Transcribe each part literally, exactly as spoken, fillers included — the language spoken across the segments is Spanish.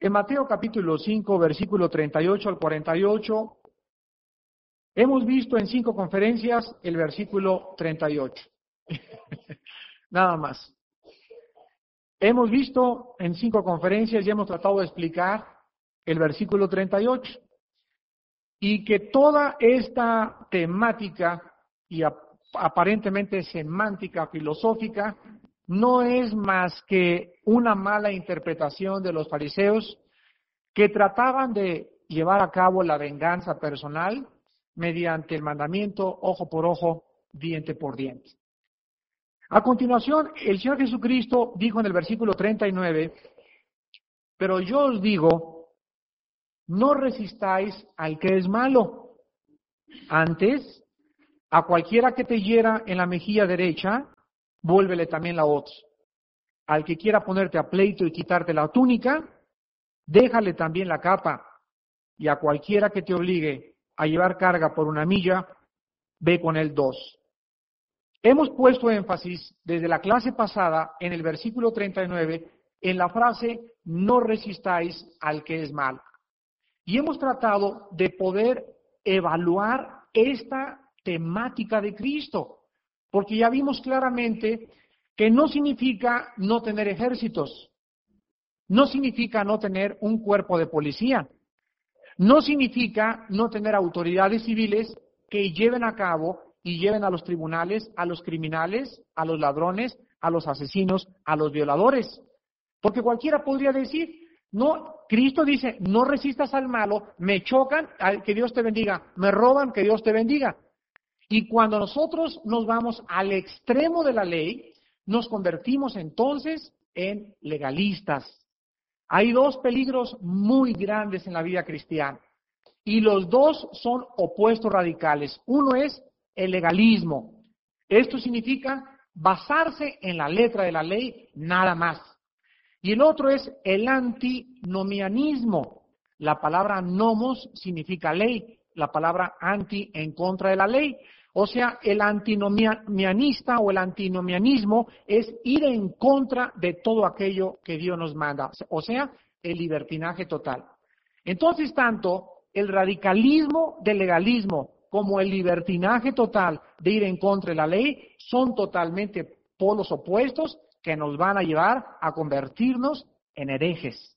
En Mateo capítulo cinco, versículo treinta y ocho al cuarenta y ocho, hemos visto en cinco conferencias el versículo treinta y ocho. Nada más. Hemos visto en cinco conferencias y hemos tratado de explicar el versículo treinta y ocho. Y que toda esta temática y ap- aparentemente semántica, filosófica, no es más que una mala interpretación de los fariseos que trataban de llevar a cabo la venganza personal mediante el mandamiento ojo por ojo, diente por diente. A continuación, el Señor Jesucristo dijo en el versículo treinta y nueve, pero yo os digo, no resistáis al que es malo. Antes, a cualquiera que te hiera en la mejilla derecha, vuélvele también la otra. Al que quiera ponerte a pleito y quitarte la túnica, déjale también la capa. Y a cualquiera que te obligue a llevar carga por una milla, ve con él dos. Hemos puesto énfasis desde la clase pasada en el versículo treinta y nueve en la frase no resistáis al que es malo. Y hemos tratado de poder evaluar esta temática de Cristo, porque ya vimos claramente que no significa no tener ejércitos, no significa no tener un cuerpo de policía, no significa no tener autoridades civiles que lleven a cabo y lleven a los tribunales a los criminales, a los ladrones, a los asesinos, a los violadores. Porque cualquiera podría decir, no, Cristo dice, no resistas al malo, me chocan, que Dios te bendiga, me roban, que Dios te bendiga. Y cuando nosotros nos vamos al extremo de la ley, nos convertimos entonces en legalistas. Hay dos peligros muy grandes en la vida cristiana y los dos son opuestos radicales. Uno es el legalismo. Esto significa basarse en la letra de la ley nada más. Y el otro es el antinomianismo. La palabra nomos significa ley, la palabra anti en contra de la ley. O sea, el antinomianista o el antinomianismo es ir en contra de todo aquello que Dios nos manda. O sea, el libertinaje total. Entonces, tanto el radicalismo del legalismo como el libertinaje total de ir en contra de la ley son totalmente polos opuestos que nos van a llevar a convertirnos en herejes.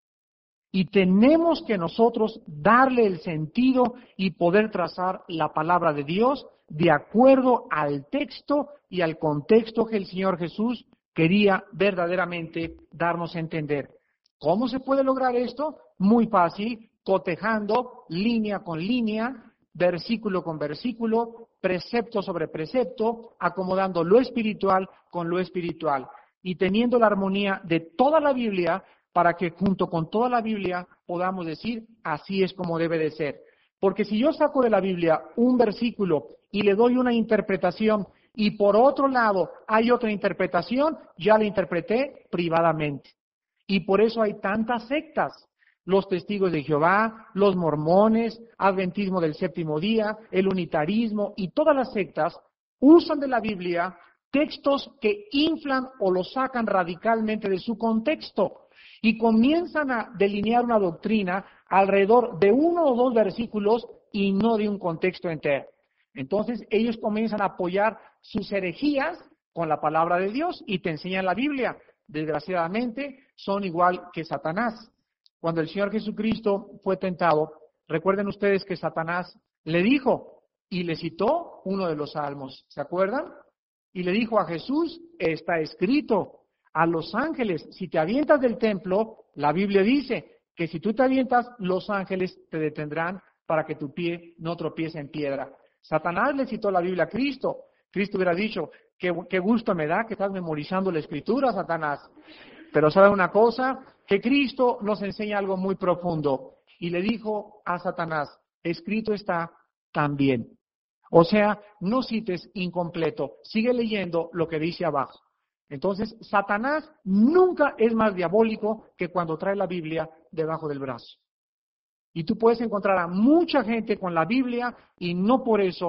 Y tenemos que nosotros darle el sentido y poder trazar la palabra de Dios de acuerdo al texto y al contexto que el Señor Jesús quería verdaderamente darnos a entender. ¿Cómo se puede lograr esto? Muy fácil, cotejando línea con línea, versículo con versículo, precepto sobre precepto, acomodando lo espiritual con lo espiritual y teniendo la armonía de toda la Biblia para que junto con toda la Biblia podamos decir, así es como debe de ser. Porque si yo saco de la Biblia un versículo y le doy una interpretación y por otro lado hay otra interpretación, ya la interpreté privadamente. Y por eso hay tantas sectas. Los testigos de Jehová, los mormones, adventismo del séptimo día, el unitarismo y todas las sectas usan de la Biblia textos que inflan o lo sacan radicalmente de su contexto y comienzan a delinear una doctrina alrededor de uno o dos versículos y no de un contexto entero. Entonces ellos comienzan a apoyar sus herejías con la palabra de Dios y te enseñan la Biblia. Desgraciadamente son igual que Satanás. Cuando el Señor Jesucristo fue tentado, recuerden ustedes que Satanás le dijo y le citó uno de los salmos, ¿se acuerdan? Y le dijo a Jesús, está escrito, a los ángeles, si te avientas del templo, la Biblia dice que si tú te avientas, los ángeles te detendrán para que tu pie no tropiece en piedra. Satanás le citó la Biblia a Cristo. Cristo hubiera dicho, qué, qué gusto me da que estás memorizando la Escritura, Satanás. Pero ¿sabe una cosa? Que Cristo nos enseña algo muy profundo. Y le dijo a Satanás, escrito está también. O sea, no cites incompleto, sigue leyendo lo que dice abajo. Entonces, Satanás nunca es más diabólico que cuando trae la Biblia debajo del brazo. Y tú puedes encontrar a mucha gente con la Biblia y no por eso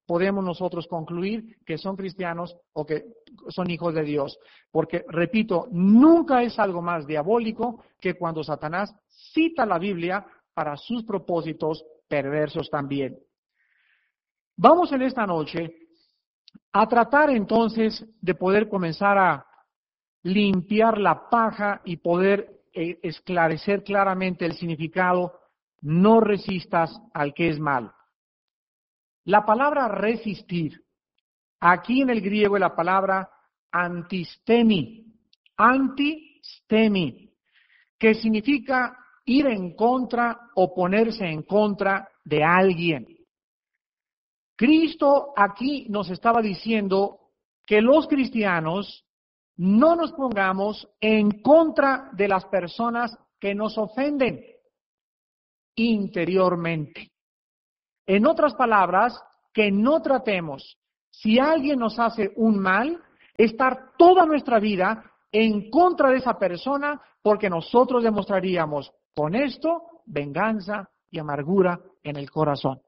podemos nosotros concluir que son cristianos o que son hijos de Dios. Porque, repito, nunca es algo más diabólico que cuando Satanás cita la Biblia para sus propósitos perversos también. Vamos en esta noche a tratar entonces de poder comenzar a limpiar la paja y poder eh, esclarecer claramente el significado: no resistas al que es malo. La palabra resistir, aquí en el griego es la palabra antistemi, antistemi, que significa ir en contra o ponerse en contra de alguien. Cristo aquí nos estaba diciendo que los cristianos no nos pongamos en contra de las personas que nos ofenden interiormente. En otras palabras, que no tratemos, si alguien nos hace un mal, estar toda nuestra vida en contra de esa persona, porque nosotros demostraríamos con esto venganza y amargura en el corazón.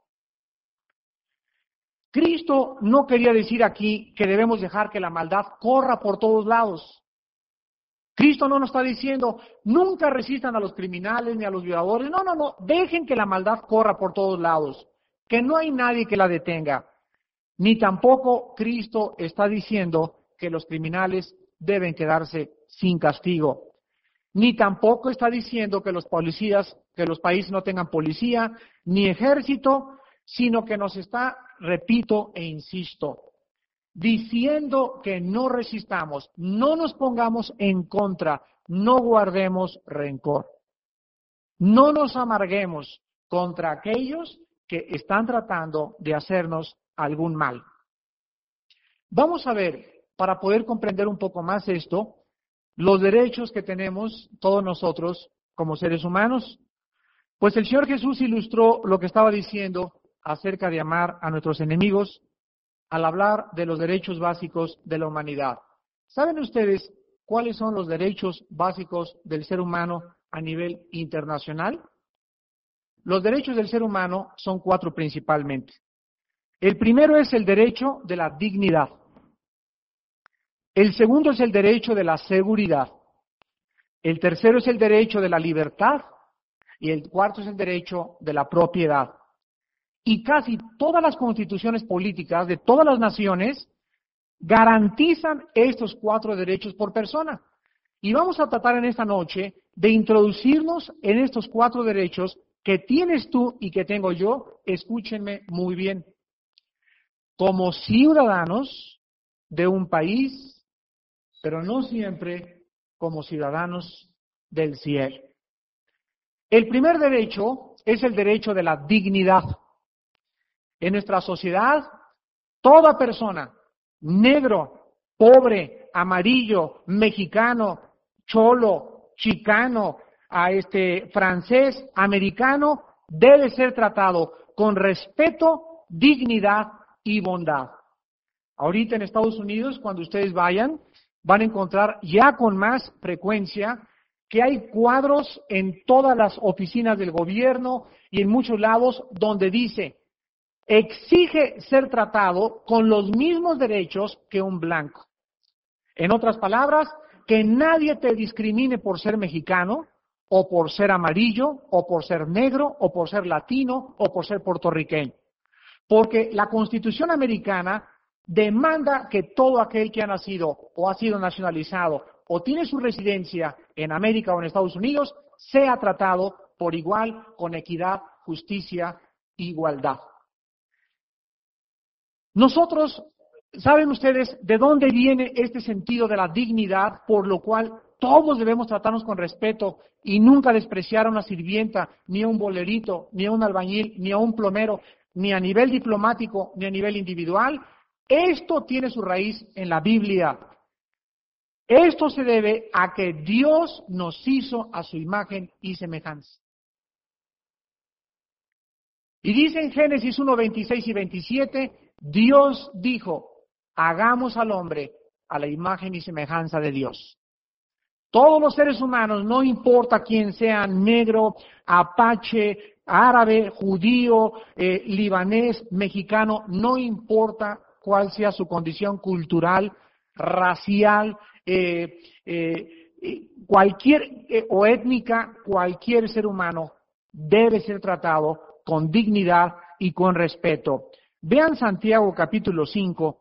Cristo no quería decir aquí que debemos dejar que la maldad corra por todos lados. Cristo no nos está diciendo, nunca resistan a los criminales ni a los violadores. No, no, no, dejen que la maldad corra por todos lados, que no hay nadie que la detenga. Ni tampoco Cristo está diciendo que los criminales deben quedarse sin castigo. Ni tampoco está diciendo que los policías, que los países no tengan policía, ni ejército, sino que nos está, repito e insisto, diciendo que no resistamos, no nos pongamos en contra, no guardemos rencor. No nos amarguemos contra aquellos que están tratando de hacernos algún mal. Vamos a ver, para poder comprender un poco más esto, los derechos que tenemos todos nosotros como seres humanos. Pues el Señor Jesús ilustró lo que estaba diciendo acerca de amar a nuestros enemigos al hablar de los derechos básicos de la humanidad. ¿Saben ustedes cuáles son los derechos básicos del ser humano a nivel internacional? Los derechos del ser humano son cuatro principalmente. El primero es el derecho de la dignidad. El segundo es el derecho de la seguridad. El tercero es el derecho de la libertad. Y el cuarto es el derecho de la propiedad. Y casi todas las constituciones políticas de todas las naciones garantizan estos cuatro derechos por persona. Y vamos a tratar en esta noche de introducirnos en estos cuatro derechos que tienes tú y que tengo yo. Escúchenme muy bien. Como ciudadanos de un país, pero no siempre como ciudadanos del cielo. El primer derecho es el derecho de la dignidad. En nuestra sociedad, toda persona, negro, pobre, amarillo, mexicano, cholo, chicano, a este francés, americano, debe ser tratado con respeto, dignidad y bondad. Ahorita en Estados Unidos, cuando ustedes vayan, van a encontrar ya con más frecuencia que hay cuadros en todas las oficinas del gobierno y en muchos lados donde dice, exige ser tratado con los mismos derechos que un blanco. En otras palabras, que nadie te discrimine por ser mexicano, o por ser amarillo, o por ser negro, o por ser latino, o por ser puertorriqueño. Porque la Constitución americana demanda que todo aquel que ha nacido o ha sido nacionalizado o tiene su residencia en América o en Estados Unidos sea tratado por igual, con equidad, justicia e igualdad. Nosotros, ¿saben ustedes de dónde viene este sentido de la dignidad por lo cual todos debemos tratarnos con respeto y nunca despreciar a una sirvienta, ni a un bolerito, ni a un albañil, ni a un plomero, ni a nivel diplomático, ni a nivel individual? Esto tiene su raíz en la Biblia. Esto se debe a que Dios nos hizo a su imagen y semejanza. Y dice en Génesis uno, veintiséis y veintisiete, Dios dijo, hagamos al hombre a la imagen y semejanza de Dios. Todos los seres humanos, no importa quién sea, negro, apache, árabe, judío, eh, libanés, mexicano, no importa cuál sea su condición cultural, racial, eh, eh, eh, cualquier eh, o étnica, cualquier ser humano debe ser tratado con dignidad y con respeto. Vean Santiago capítulo cinco,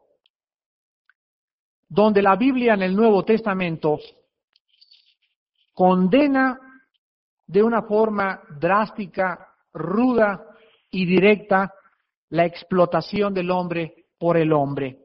donde la Biblia en el Nuevo Testamento condena de una forma drástica, ruda y directa la explotación del hombre por el hombre.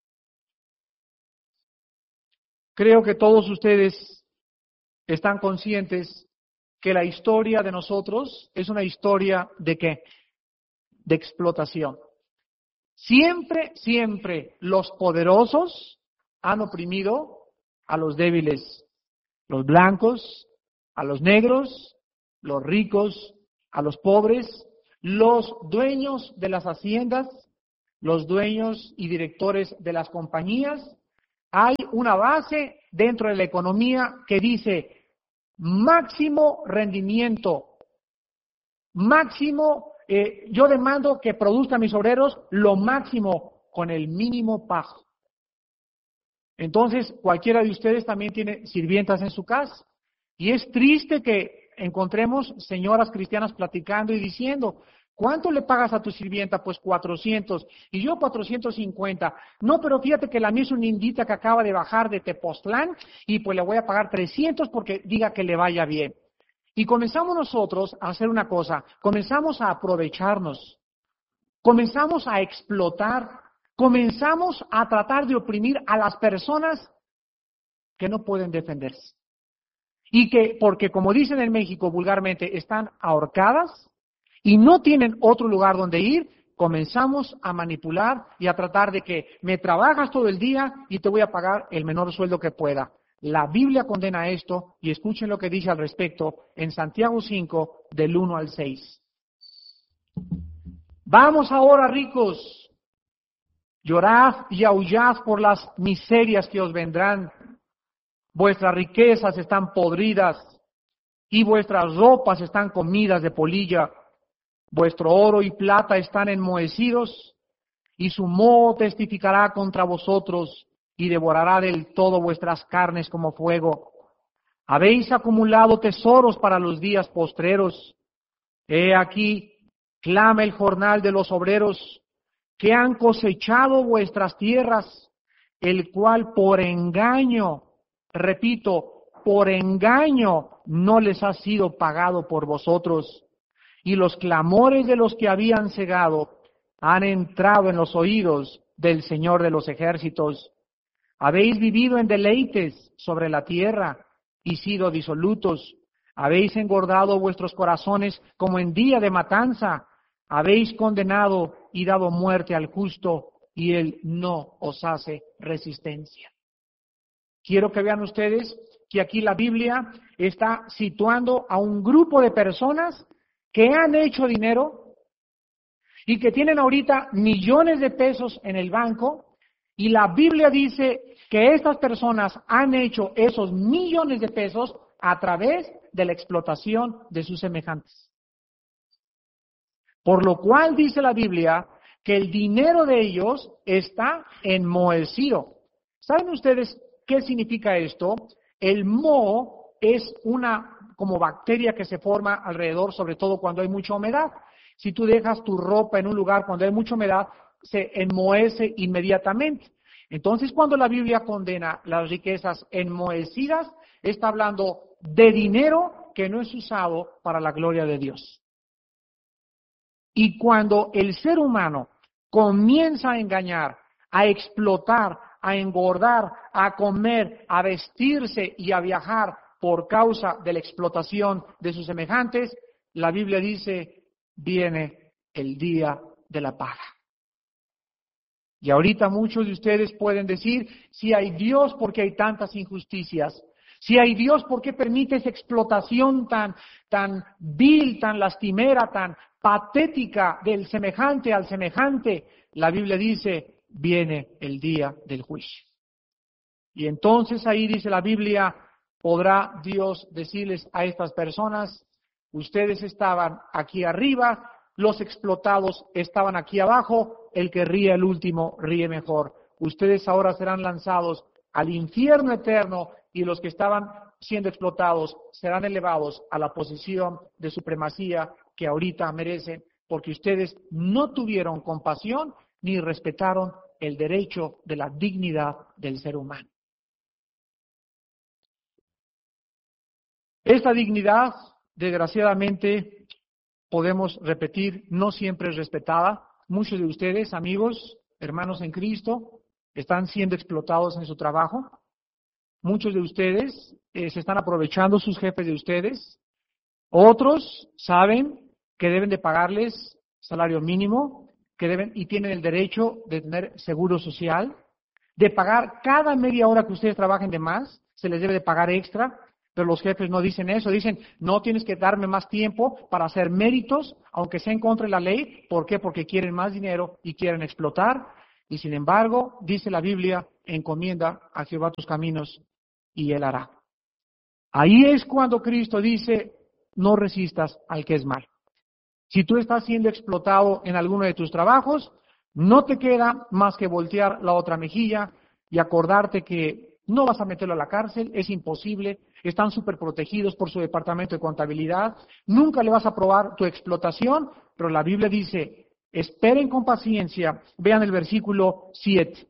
Creo que todos ustedes están conscientes que la historia de nosotros es una historia de ¿qué? De explotación. Siempre, siempre los poderosos han oprimido a los débiles, los blancos, a los negros, los ricos, a los pobres, los dueños de las haciendas, los dueños y directores de las compañías. Hay una base dentro de la economía que dice máximo rendimiento, máximo, eh, yo demando que produzcan mis obreros lo máximo con el mínimo pago. Entonces, cualquiera de ustedes también tiene sirvientas en su casa. Y es triste que encontremos señoras cristianas platicando y diciendo, ¿cuánto le pagas a tu sirvienta? Pues cuatrocientos. Y yo cuatrocientos cincuenta. No, pero fíjate que la mía es una indita que acaba de bajar de Tepoztlán y pues le voy a pagar trescientos porque diga que le vaya bien. Y comenzamos nosotros a hacer una cosa, comenzamos a aprovecharnos, comenzamos a explotar, comenzamos a tratar de oprimir a las personas que no pueden defenderse. Y que, porque como dicen en México vulgarmente, están ahorcadas y no tienen otro lugar donde ir, comenzamos a manipular y a tratar de que me trabajas todo el día y te voy a pagar el menor sueldo que pueda. La Biblia condena esto y escuchen lo que dice al respecto en Santiago cinco, del uno al seis. Vamos ahora, ricos, llorad y aullad por las miserias que os vendrán. Vuestras riquezas están podridas y vuestras ropas están comidas de polilla. Vuestro oro y plata están enmohecidos y su moho testificará contra vosotros y devorará del todo vuestras carnes como fuego. Habéis acumulado tesoros para los días postreros. He aquí, clama el jornal de los obreros que han cosechado vuestras tierras, el cual por engaño, repito, por engaño no les ha sido pagado por vosotros. Y los clamores de los que habían cegado han entrado en los oídos del Señor de los ejércitos. Habéis vivido en deleites sobre la tierra y sido disolutos. Habéis engordado vuestros corazones como en día de matanza. Habéis condenado y dado muerte al justo y él no os hace resistencia. Quiero que vean ustedes que aquí la Biblia está situando a un grupo de personas que han hecho dinero y que tienen ahorita millones de pesos en el banco, y la Biblia dice que estas personas han hecho esos millones de pesos a través de la explotación de sus semejantes. Por lo cual dice la Biblia que el dinero de ellos está enmohecido. ¿Saben ustedes qué significa esto? El moho es una como bacteria que se forma alrededor, sobre todo cuando hay mucha humedad. Si tú dejas tu ropa en un lugar cuando hay mucha humedad, se enmohece inmediatamente. Entonces, cuando la Biblia condena las riquezas enmohecidas, está hablando de dinero que no es usado para la gloria de Dios. Y cuando el ser humano comienza a engañar, a explotar, a engordar, a comer, a vestirse y a viajar por causa de la explotación de sus semejantes, la Biblia dice, viene el día de la paga. Y ahorita muchos de ustedes pueden decir, si hay Dios, ¿por qué hay tantas injusticias? Si hay Dios, ¿por qué permite esa explotación tan, tan vil, tan lastimera, tan patética del semejante al semejante? La Biblia dice, viene el día del juicio. Y entonces ahí dice la Biblia, podrá Dios decirles a estas personas, Ustedes estaban aquí arriba, los explotados estaban aquí abajo, el que ríe el último ríe mejor. Ustedes ahora serán lanzados al infierno eterno y los que estaban siendo explotados serán elevados a la posición de supremacía que ahorita merecen, porque ustedes no tuvieron compasión ni respetaron el derecho de la dignidad del ser humano. Esta dignidad, desgraciadamente, podemos repetir, no siempre es respetada. Muchos de ustedes, amigos, hermanos en Cristo, están siendo explotados en su trabajo. Muchos de ustedes eh, se están aprovechando sus jefes de ustedes. Otros saben que deben de pagarles salario mínimo, que deben y tienen el derecho de tener seguro social, de pagar cada media hora que ustedes trabajen de más, se les debe de pagar extra. Pero los jefes no dicen eso, dicen, no tienes que darme más tiempo para hacer méritos, aunque sea en contra de la ley. ¿Por qué? Porque quieren más dinero y quieren explotar. Y sin embargo, dice la Biblia, encomienda a Jehová tus caminos y Él hará. Ahí es cuando Cristo dice, no resistas al que es malo. Si tú estás siendo explotado en alguno de tus trabajos, no te queda más que voltear la otra mejilla y acordarte que no vas a meterlo a la cárcel, es imposible, están súper protegidos por su departamento de contabilidad, nunca le vas a probar tu explotación, pero la Biblia dice, esperen con paciencia, vean el versículo siete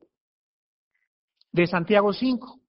de Santiago cinco.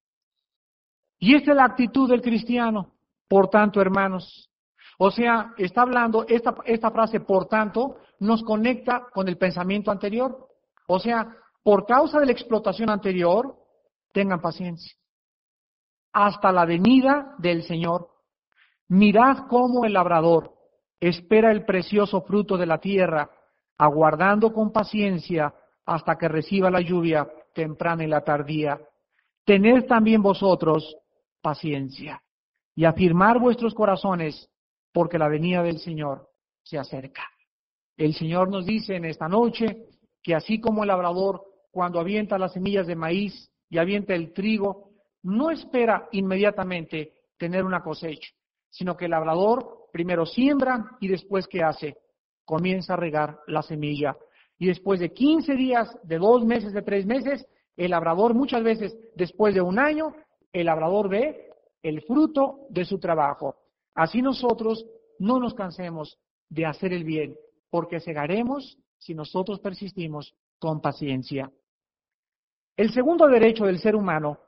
Y esta es la actitud del cristiano, por tanto, hermanos. O sea, está hablando, esta, esta frase, por tanto, nos conecta con el pensamiento anterior. O sea, por causa de la explotación anterior, tengan paciencia. Hasta la venida del Señor. Mirad cómo el labrador espera el precioso fruto de la tierra, aguardando con paciencia hasta que reciba la lluvia temprana y la tardía. Tened también vosotros paciencia y afirmar vuestros corazones, porque la venida del Señor se acerca. El Señor nos dice en esta noche que así como el labrador, cuando avienta las semillas de maíz y avienta el trigo, no espera inmediatamente tener una cosecha, sino que el labrador primero siembra y después, ¿qué hace? Comienza a regar la semilla. Y después de quince días, de dos meses, de tres meses, el labrador, muchas veces después de un año, el labrador ve el fruto de su trabajo. Así nosotros no nos cansemos de hacer el bien, porque segaremos si nosotros persistimos con paciencia. El segundo derecho del ser humano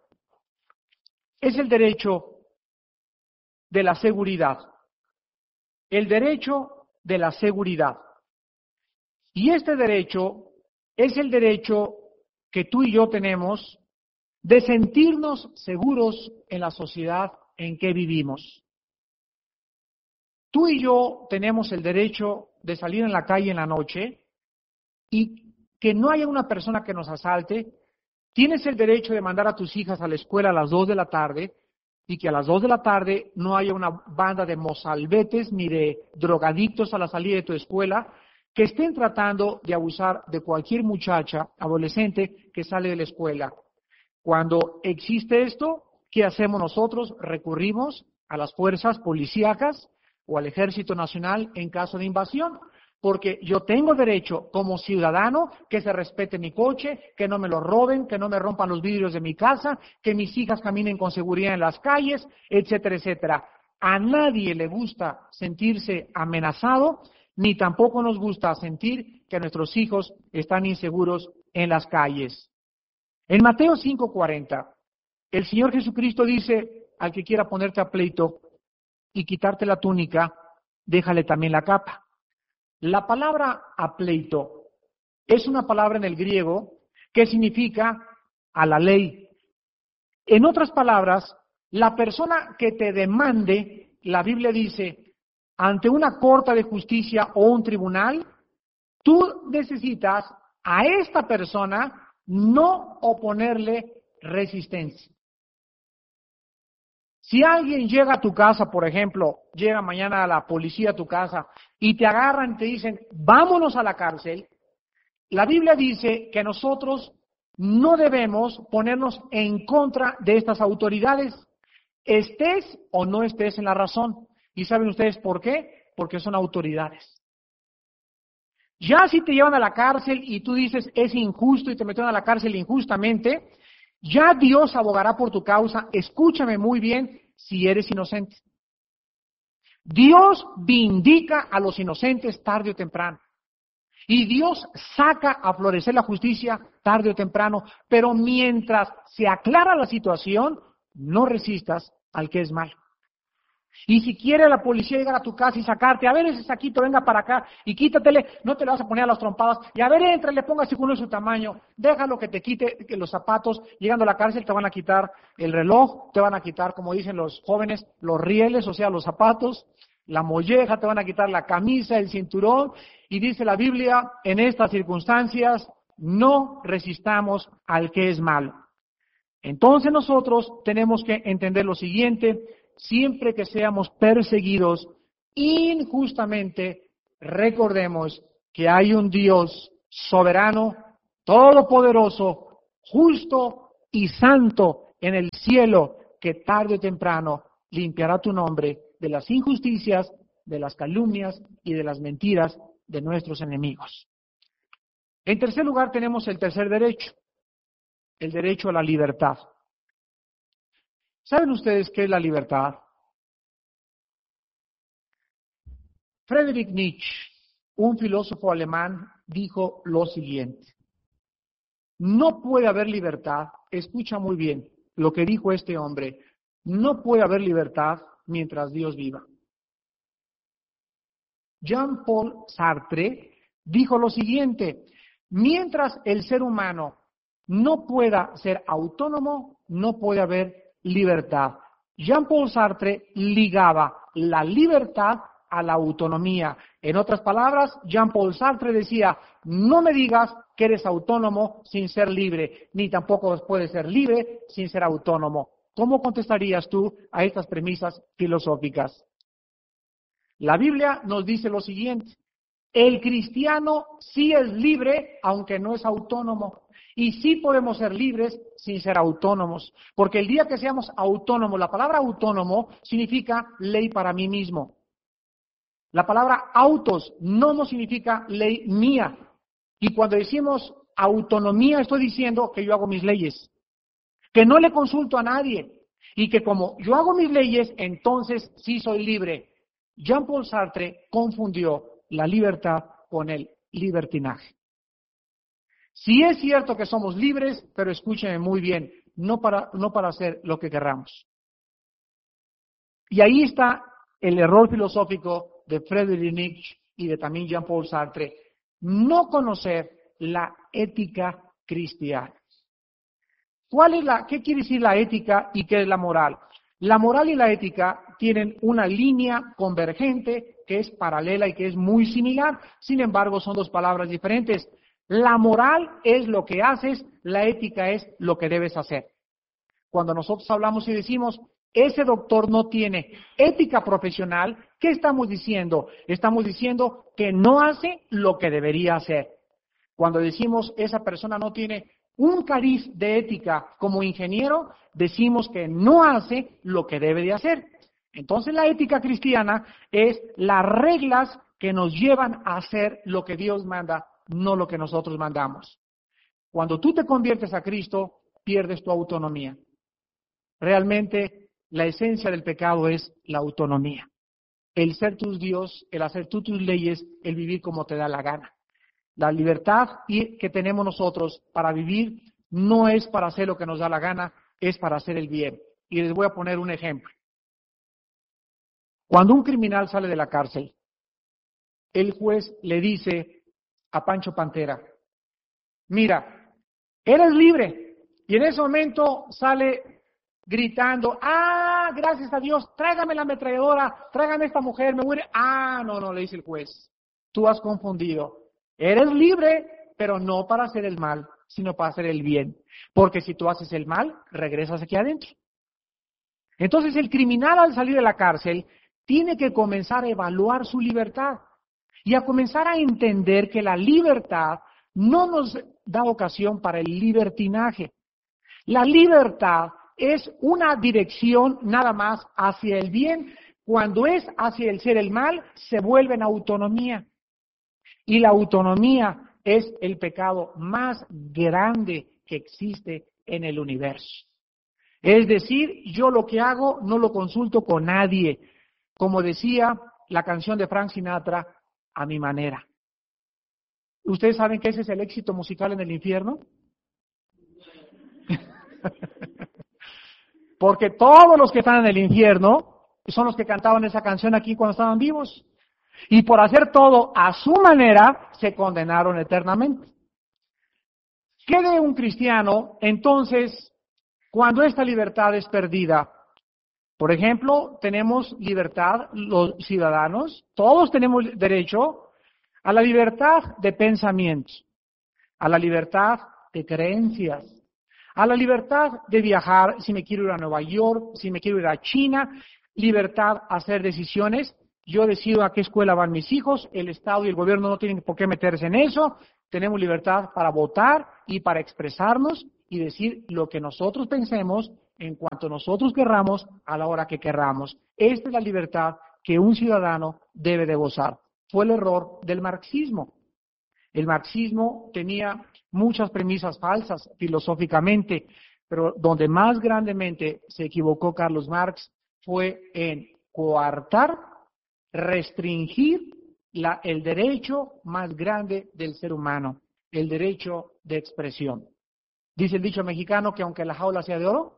es el derecho de la seguridad. El derecho de la seguridad. Y este derecho es el derecho que tú y yo tenemos de sentirnos seguros en la sociedad en que vivimos. Tú y yo tenemos el derecho de salir en la calle en la noche y que no haya una persona que nos asalte. Tienes el derecho de mandar a tus hijas a la escuela a las dos de la tarde y que a las dos de la tarde no haya una banda de mozalbetes ni de drogadictos a la salida de tu escuela que estén tratando de abusar de cualquier muchacha, adolescente que sale de la escuela. Cuando existe esto, ¿qué hacemos nosotros? Recurrimos a las fuerzas policíacas o al Ejército Nacional en caso de invasión, porque yo tengo derecho como ciudadano que se respete mi coche, que no me lo roben, que no me rompan los vidrios de mi casa, que mis hijas caminen con seguridad en las calles, etcétera, etcétera. A nadie le gusta sentirse amenazado, ni tampoco nos gusta sentir que nuestros hijos están inseguros en las calles. En Mateo cinco cuarenta, el Señor Jesucristo dice, al que quiera ponerte a pleito y quitarte la túnica, déjale también la capa. La palabra a pleito es una palabra en el griego que significa a la ley. En otras palabras, la persona que te demande, la Biblia dice, ante una corte de justicia o un tribunal, tú necesitas a esta persona no oponerle resistencia. Si alguien llega a tu casa, por ejemplo, llega mañana a la policía a tu casa y te agarran y te dicen, vámonos a la cárcel, la Biblia dice que nosotros no debemos ponernos en contra de estas autoridades, estés o no estés en la razón. ¿Y saben ustedes por qué? Porque son autoridades. Ya si te llevan a la cárcel y tú dices es injusto y te metieron a la cárcel injustamente, ya Dios abogará por tu causa. Escúchame muy bien si eres inocente. Dios vindica a los inocentes tarde o temprano. Y Dios saca a florecer la justicia tarde o temprano. Pero mientras se aclara la situación, no resistas al que es malo. Y si quiere la policía llegar a tu casa y sacarte, a ver ese saquito, venga para acá y quítatele, no te le vas a poner a las trompadas, y a ver, entra, le ponga según su tamaño, déjalo que te quite que los zapatos, llegando a la cárcel te van a quitar el reloj, te van a quitar, como dicen los jóvenes, los rieles, o sea, los zapatos, la molleja, te van a quitar la camisa, el cinturón, y dice la Biblia, en estas circunstancias, no resistamos al que es malo. Entonces nosotros tenemos que entender lo siguiente: siempre que seamos perseguidos injustamente, recordemos que hay un Dios soberano, todopoderoso, justo y santo en el cielo, que tarde o temprano limpiará tu nombre de las injusticias, de las calumnias y de las mentiras de nuestros enemigos. En tercer lugar tenemos el tercer derecho, el derecho a la libertad. ¿Saben ustedes qué es la libertad? Friedrich Nietzsche, un filósofo alemán, dijo lo siguiente: no puede haber libertad, escucha muy bien lo que dijo este hombre, no puede haber libertad mientras Dios viva. Jean-Paul Sartre dijo lo siguiente: mientras el ser humano no pueda ser autónomo, no puede haber libertad. Jean-Paul Sartre ligaba la libertad a la autonomía. En otras palabras, Jean-Paul Sartre decía, no me digas que eres autónomo sin ser libre, ni tampoco puedes ser libre sin ser autónomo. ¿Cómo contestarías tú a estas premisas filosóficas? La Biblia nos dice lo siguiente: el cristiano sí es libre, aunque no es autónomo. Y sí podemos ser libres sin ser autónomos. Porque el día que seamos autónomos, la palabra autónomo significa ley para mí mismo. La palabra autos, nomo, significa ley mía. Y cuando decimos autonomía, estoy diciendo que yo hago mis leyes, que no le consulto a nadie, y que como yo hago mis leyes, entonces sí soy libre. Jean-Paul Sartre confundió la libertad con el libertinaje. Sí es cierto que somos libres, pero escúchenme muy bien, no para, no para hacer lo que querramos. Y ahí está el error filosófico de Friedrich Nietzsche y de también Jean-Paul Sartre: no conocer la ética cristiana. ¿Cuál es la, qué quiere decir la ética y qué es la moral? La moral y la ética tienen una línea convergente que es paralela y que es muy similar, sin embargo son dos palabras diferentes. La moral es lo que haces, la ética es lo que debes hacer. Cuando nosotros hablamos y decimos, ese doctor no tiene ética profesional, ¿qué estamos diciendo? Estamos diciendo que no hace lo que debería hacer. Cuando decimos, esa persona no tiene un cariz de ética como ingeniero, decimos que no hace lo que debe de hacer. Entonces la ética cristiana es las reglas que nos llevan a hacer lo que Dios manda, no lo que nosotros mandamos. Cuando tú te conviertes a Cristo, pierdes tu autonomía. Realmente la esencia del pecado es la autonomía. El ser tu Dios, el hacer tú tus leyes, el vivir como te da la gana. La libertad que tenemos nosotros para vivir no es para hacer lo que nos da la gana, es para hacer el bien. Y les voy a poner un ejemplo. Cuando un criminal sale de la cárcel, el juez le dice a Pancho Pantera, mira, eres libre. Y en ese momento sale gritando, ah, gracias a Dios, tráigame la ametralladora, tráigame esta mujer, me muere. Ah, no, no, le dice el juez, tú has confundido. Eres libre, pero no para hacer el mal, sino para hacer el bien. Porque si tú haces el mal, regresas aquí adentro. Entonces el criminal al salir de la cárcel tiene que comenzar a evaluar su libertad y a comenzar a entender que la libertad no nos da ocasión para el libertinaje. La libertad es una dirección nada más hacia el bien. Cuando es hacia el ser el mal, se vuelve en autonomía. Y la autonomía es el pecado más grande que existe en el universo. Es decir, yo lo que hago no lo consulto con nadie. Como decía la canción de Frank Sinatra, a mi manera. ¿Ustedes saben que ese es el éxito musical en el infierno? Porque todos los que están en el infierno son los que cantaban esa canción aquí cuando estaban vivos. Y por hacer todo a su manera, se condenaron eternamente. ¿Qué de un cristiano, entonces, cuando esta libertad es perdida? Por ejemplo, tenemos libertad los ciudadanos, todos tenemos derecho a la libertad de pensamiento, a la libertad de creencias, a la libertad de viajar, si me quiero ir a Nueva York, si me quiero ir a China, libertad a hacer decisiones. Yo decido a qué escuela van mis hijos, el Estado y el gobierno no tienen por qué meterse en eso. Tenemos libertad para votar y para expresarnos y decir lo que nosotros pensemos en cuanto nosotros querramos a la hora que querramos. Esta es la libertad que un ciudadano debe de gozar. Fue el error del marxismo. El marxismo tenía muchas premisas falsas filosóficamente, pero donde más grandemente se equivocó Carlos Marx fue en coartar, restringir la, el derecho más grande del ser humano, el derecho de expresión. Dice el dicho mexicano que aunque la jaula sea de oro,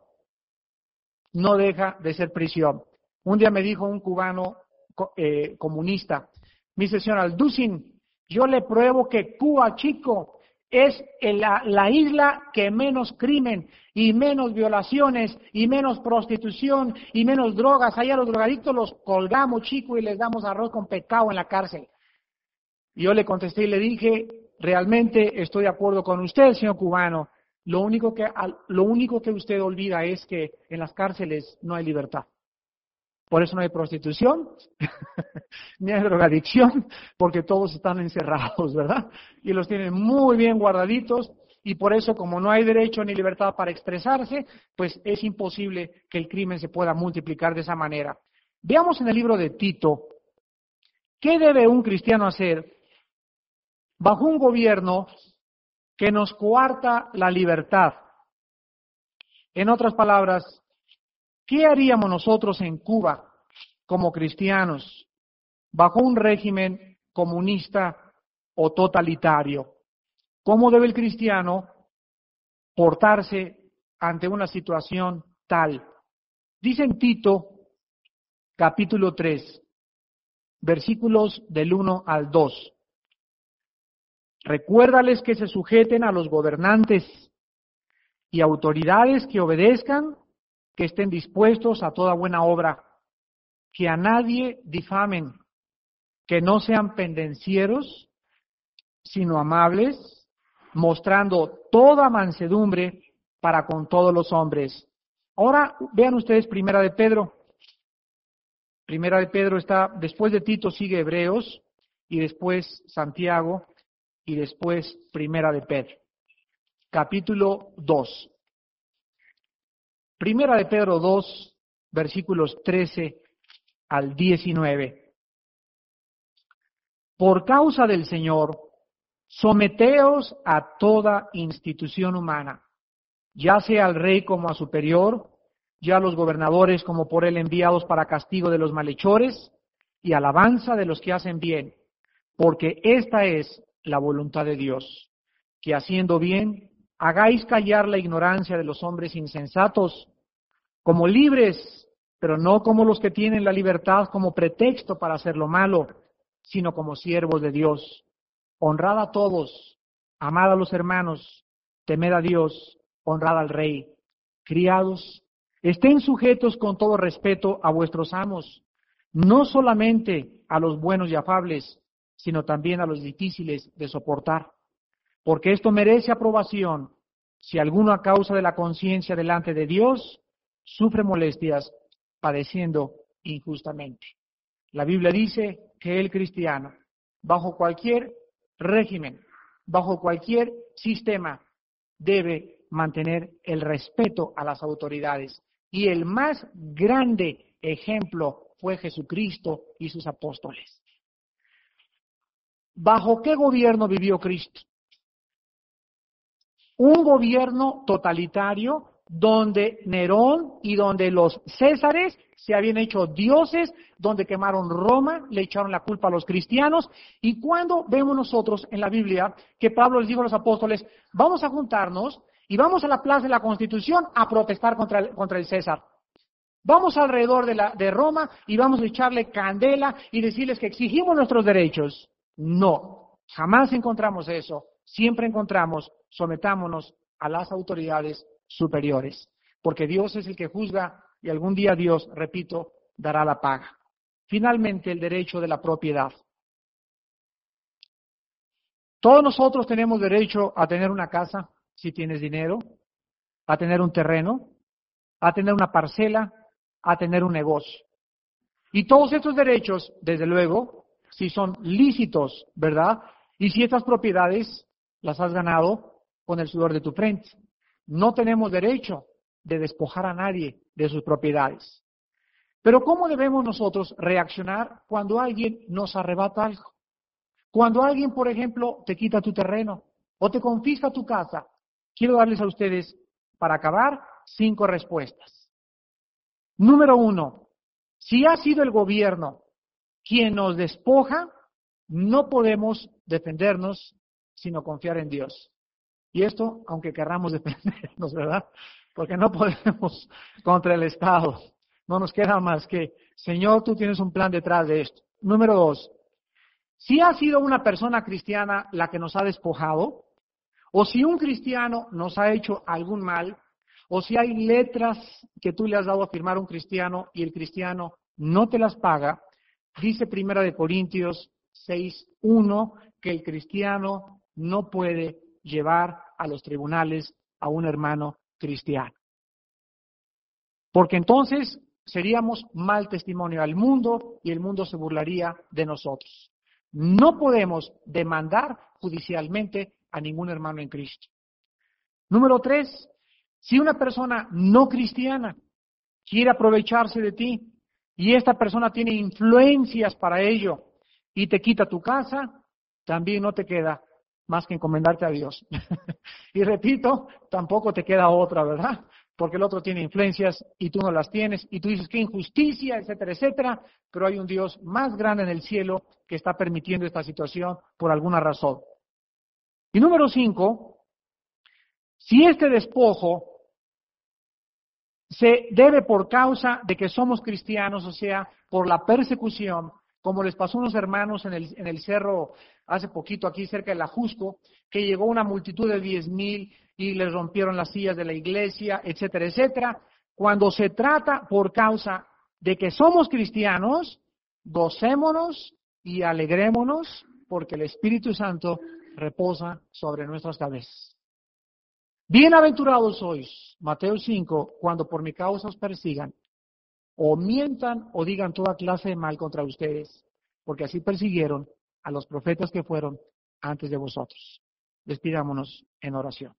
no deja de ser prisión. Un día me dijo un cubano eh, comunista, me dice, señor Alducin, yo le pruebo que Cuba, chico, es la, la isla que menos crimen y menos violaciones y menos prostitución y menos drogas. Allá los drogadictos los colgamos, chico, y les damos arroz con pescado en la cárcel. Y yo le contesté y le dije, realmente estoy de acuerdo con usted, señor cubano. Lo único que, lo único que usted olvida es que en las cárceles no hay libertad. Por eso no hay prostitución, ni hay drogadicción, porque todos están encerrados, ¿verdad? Y los tienen muy bien guardaditos, y por eso, como no hay derecho ni libertad para expresarse, pues es imposible que el crimen se pueda multiplicar de esa manera. Veamos en el libro de Tito, ¿qué debe un cristiano hacer bajo un gobierno que nos coarta la libertad? En otras palabras, ¿qué haríamos nosotros en Cuba como cristianos bajo un régimen comunista o totalitario? ¿Cómo debe el cristiano portarse ante una situación tal? Dice en Tito, capítulo tres, versículos del uno al dos. Recuérdales que se sujeten a los gobernantes y autoridades, que obedezcan, que estén dispuestos a toda buena obra, que a nadie difamen, que no sean pendencieros, sino amables, mostrando toda mansedumbre para con todos los hombres. Ahora vean ustedes Primera de Pedro. Primera de Pedro está, después de Tito sigue Hebreos, y después Santiago, y después Primera de Pedro. Capítulo dos. Primera de Pedro dos, versículos trece al diecinueve. Por causa del Señor, someteos a toda institución humana, ya sea al rey como a superior, ya a los gobernadores como por él enviados para castigo de los malhechores y alabanza de los que hacen bien, porque esta es la voluntad de Dios, que haciendo bien hagáis callar la ignorancia de los hombres insensatos, como libres, pero no como los que tienen la libertad como pretexto para hacer lo malo, sino como siervos de Dios. Honrad a todos, amad a los hermanos, temed a Dios, honrad al Rey. Criados, estén sujetos con todo respeto a vuestros amos, no solamente a los buenos y afables, sino también a los difíciles de soportar, porque esto merece aprobación si alguno a causa de la conciencia delante de Dios sufre molestias padeciendo injustamente. La Biblia dice que el cristiano, bajo cualquier régimen, bajo cualquier sistema, debe mantener el respeto a las autoridades. Y el más grande ejemplo fue Jesucristo y sus apóstoles. ¿Bajo qué gobierno vivió Cristo? Un gobierno totalitario donde Nerón y donde los Césares se habían hecho dioses, donde quemaron Roma, le echaron la culpa a los cristianos. Y cuando vemos nosotros en la Biblia que Pablo les dijo a los apóstoles, vamos a juntarnos y vamos a la plaza de la Constitución a protestar contra el, contra el César. Vamos alrededor de, la, de Roma y vamos a echarle candela y decirles que exigimos nuestros derechos. No, jamás encontramos eso. Siempre encontramos, sometámonos a las autoridades superiores, porque Dios es el que juzga y algún día Dios, repito, dará la paga. Finalmente, el derecho de la propiedad. Todos nosotros tenemos derecho a tener una casa, si tienes dinero, a tener un terreno, a tener una parcela, a tener un negocio. Y todos estos derechos, desde luego, si son lícitos, ¿verdad? Y si estas propiedades las has ganado con el sudor de tu frente. No tenemos derecho de despojar a nadie de sus propiedades. Pero ¿cómo debemos nosotros reaccionar cuando alguien nos arrebata algo? Cuando alguien, por ejemplo, te quita tu terreno o te confisca tu casa. Quiero darles a ustedes, para acabar, cinco respuestas. Número uno, si ha sido el gobierno quien nos despoja, no podemos defendernos sino confiar en Dios. Y esto, aunque querramos defendernos, ¿verdad? Porque no podemos contra el Estado. No nos queda más que, Señor, tú tienes un plan detrás de esto. Número dos, si ha sido una persona cristiana la que nos ha despojado, o si un cristiano nos ha hecho algún mal, o si hay letras que tú le has dado a firmar a un cristiano y el cristiano no te las paga, dice Primera de Corintios seis uno que el cristiano no puede llevar a los tribunales a un hermano cristiano. Porque entonces seríamos mal testimonio al mundo y el mundo se burlaría de nosotros. No podemos demandar judicialmente a ningún hermano en Cristo. Número tres, si una persona no cristiana quiere aprovecharse de ti y esta persona tiene influencias para ello y te quita tu casa, también no te queda más que encomendarte a Dios. Y repito, tampoco te queda otra, ¿verdad? Porque el otro tiene influencias y tú no las tienes, y tú dices qué injusticia, etcétera, etcétera, pero hay un Dios más grande en el cielo que está permitiendo esta situación por alguna razón. Y número cinco, si este despojo se debe por causa de que somos cristianos, o sea, por la persecución, como les pasó a unos hermanos en el, en el cerro hace poquito aquí cerca de la Jusco, que llegó una multitud de diez mil y les rompieron las sillas de la iglesia, etcétera, etcétera. Cuando se trata por causa de que somos cristianos, gocémonos y alegrémonos porque el Espíritu Santo reposa sobre nuestras cabezas. Bienaventurados sois, Mateo cinco, cuando por mi causa os persigan, o mientan o digan toda clase de mal contra ustedes, porque así persiguieron a los profetas que fueron antes de vosotros. Despidámonos en oración.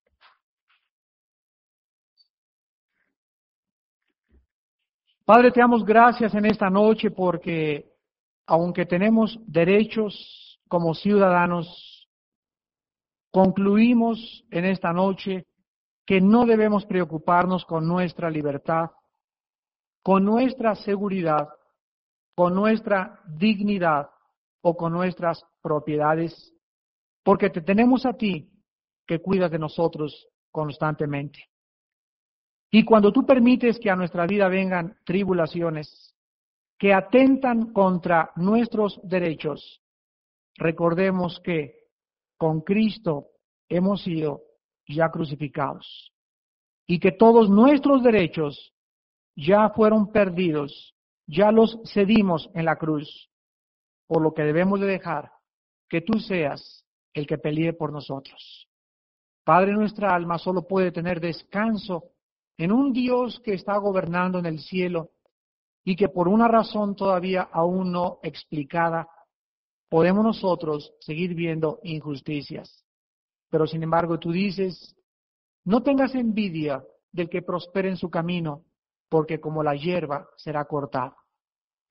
Padre, te damos gracias en esta noche porque aunque tenemos derechos como ciudadanos, concluimos en esta noche que no debemos preocuparnos con nuestra libertad, con nuestra seguridad, con nuestra dignidad o con nuestras propiedades, porque te tenemos a ti que cuidas de nosotros constantemente. Y cuando tú permites que a nuestra vida vengan tribulaciones que atentan contra nuestros derechos, recordemos que con Cristo hemos sido ya crucificados y que todos nuestros derechos ya fueron perdidos, ya los cedimos en la cruz, por lo que debemos de dejar que tú seas el que pelee por nosotros. Padre, nuestra alma solo puede tener descanso en un Dios que está gobernando en el cielo y que por una razón todavía aún no explicada, podemos nosotros seguir viendo injusticias. Pero sin embargo tú dices, no tengas envidia del que prospere en su camino, porque como la hierba será cortado.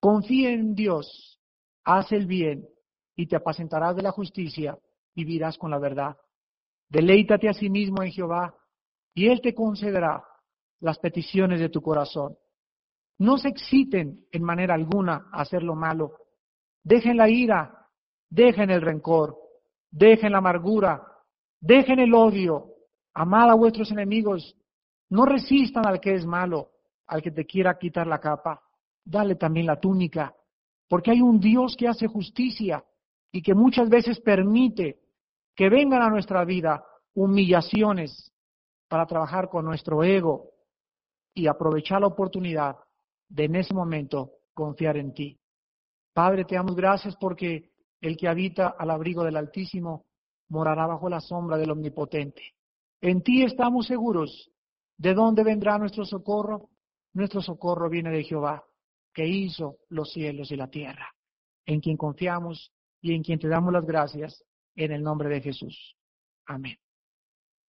Confía en Dios, haz el bien y te apacentarás de la justicia, vivirás con la verdad. Deleítate a sí mismo en Jehová y Él te concederá las peticiones de tu corazón. No se exciten en manera alguna a hacer lo malo. Dejen la ira, dejen el rencor, dejen la amargura, dejen el odio. Amad a vuestros enemigos. No resistan al que es malo, al que te quiera quitar la capa. Dale también la túnica, porque hay un Dios que hace justicia y que muchas veces permite que vengan a nuestra vida humillaciones para trabajar con nuestro ego y aprovechar la oportunidad de en ese momento confiar en ti. Padre, te damos gracias porque el que habita al abrigo del Altísimo morará bajo la sombra del Omnipotente. En ti estamos seguros. ¿De dónde vendrá nuestro socorro? Nuestro socorro viene de Jehová, que hizo los cielos y la tierra, en quien confiamos y en quien te damos las gracias, en el nombre de Jesús. Amén.